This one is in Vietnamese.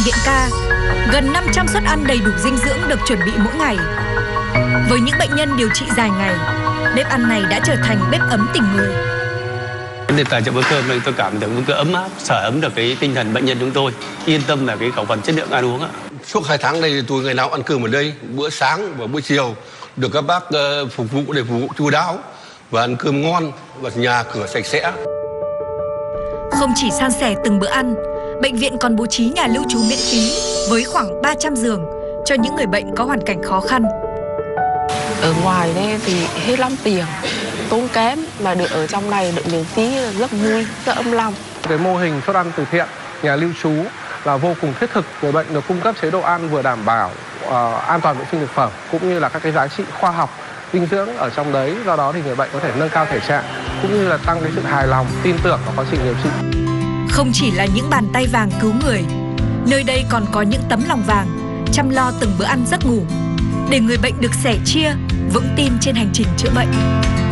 viện ca, gần 500 suất ăn đầy đủ dinh dưỡng được chuẩn bị mỗi ngày. Với những bệnh nhân điều trị dài ngày, bếp ăn này đã trở thành bếp ấm tình người. Để tài trợ bữa cơm này tôi cảm thấy một cái ấm áp, sở ấm được cái tinh thần bệnh nhân chúng tôi, yên tâm là cái khẩu phần chất lượng ăn uống ạ. Suốt 2 tháng này tôi ngày nào ăn cơm ở đây, bữa sáng và bữa chiều được các bác phục vụ để phục vụ chu đáo và ăn cơm ngon và nhà cửa sạch sẽ. Không chỉ san sẻ từng bữa ăn, bệnh viện còn bố trí nhà lưu trú miễn phí với khoảng 300 giường cho những người bệnh có hoàn cảnh khó khăn. Ở ngoài đây thì hết lắm tiền, tốn kém, mà được ở trong này được miễn phí rất vui, rất ấm lòng. Cái mô hình suất ăn từ thiện, nhà lưu trú là vô cùng thiết thực. Người bệnh được cung cấp chế độ ăn vừa đảm bảo an toàn vệ sinh thực phẩm cũng như là các cái giá trị khoa học dinh dưỡng ở trong đấy. Do đó thì người bệnh có thể nâng cao thể trạng cũng như là tăng cái sự hài lòng, tin tưởng vào quá trình điều trị. Không chỉ là những bàn tay vàng cứu người, nơi đây còn có những tấm lòng vàng chăm lo từng bữa ăn giấc ngủ để người bệnh được sẻ chia, vững tin trên hành trình chữa bệnh.